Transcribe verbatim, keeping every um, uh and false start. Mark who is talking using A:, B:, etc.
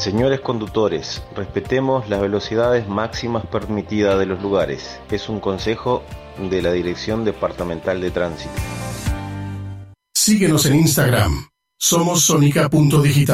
A: Señores conductores, respetemos las velocidades máximas permitidas de los lugares. Es un consejo de la Dirección Departamental de Tránsito.
B: Síguenos en Instagram. Somos sonica punto digital.